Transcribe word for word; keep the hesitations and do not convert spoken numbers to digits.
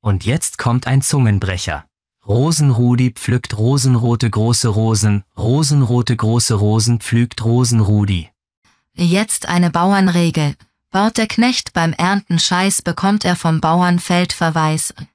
Und jetzt kommt ein Zungenbrecher. Rosenrudi pflückt rosenrote große Rosen, rosenrote große Rosen pflügt Rosenrudi. Jetzt eine Bauernregel. Baut der Knecht beim Ernten Scheiß, bekommt er vom Bauern Feldverweis.